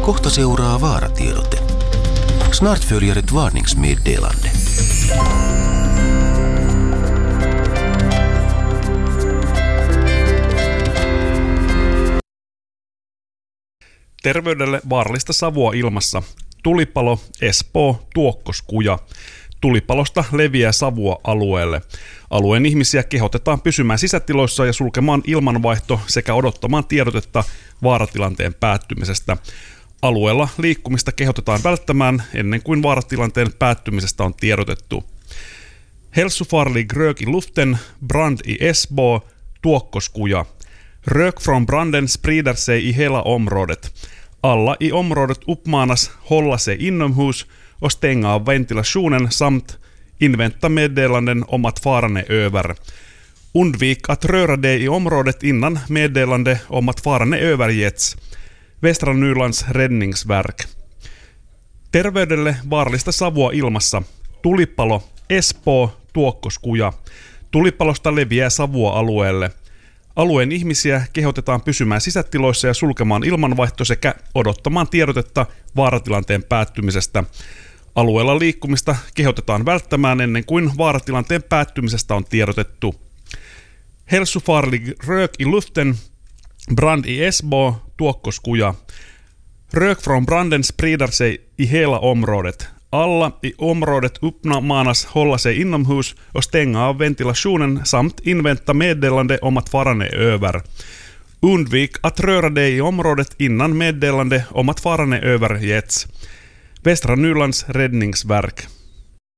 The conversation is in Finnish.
Kohta seuraa vaaratiedote. Snart följer ett varningsmeddelande. Terveydelle vaarallista savua ilmassa. Tulipalo, Espoo, Tuokkoskuja. Tulipalosta leviää savua alueelle. Alueen ihmisiä kehotetaan pysymään sisätiloissa ja sulkemaan ilmanvaihto sekä odottamaan tiedotetta vaaratilanteen päättymisestä. Alueella liikkumista kehotetaan välttämään ennen kuin vaaratilanteen päättymisestä on tiedotettu. Hälsofarlig rök i luften, brand i Esbo, Tuokkoskuja. Rök från branden sprider sig i hela området. Alla i området uppmanas hålla sig inomhus och stänga av ventilationen samt invänta meddelanden om att faran är över. Undvik att röra dig i området innan meddelande om att faran är över getts. Västra Nylands räddningsverk. Terveydelle vaarallista savua ilmassa. Tulipalo, Espoo, Tuokkoskuja. Tulipalosta leviää savua alueelle. Alueen ihmisiä kehotetaan pysymään sisätiloissa ja sulkemaan ilmanvaihto sekä odottamaan tiedotetta vaaratilanteen päättymisestä. Alueella liikkumista kehotetaan välttämään ennen kuin vaaratilanteen päättymisestä on tiedotettu. Hälsofarlig rök i luften, brand i Esbo, Tuokkoskuja. Rök från branden sprider sig i hela området. Alla i området uppmanas hålla sig inomhus och stänga av ventilationen samt invänta meddelande om att faran är över. Undvik att röra dig i området innan meddelande om att faran är över getts. Västra Nylands räddningsverk.